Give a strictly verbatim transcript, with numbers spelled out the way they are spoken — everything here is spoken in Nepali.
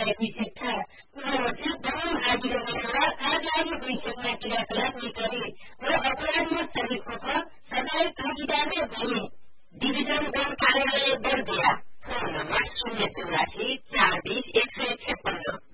जुलाई दुई सय अठार उहाँहरू चाहिँ दमन आदिको गरेर आगामी वैशाखमा क्रियाकलाप निकले र अपराधमा शरीरको सजाय काटिदारले भए डिभिजन वन कार्यालय बर्दिया फोन नम्बर शून्य चौरासी चार बीस एक सय छप्पन्न